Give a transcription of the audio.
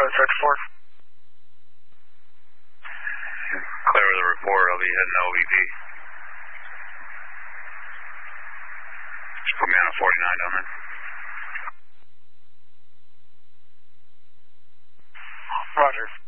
Sector 4. Clear with the report. I'll be heading to OVP. Just put me on a 49 down there. Roger.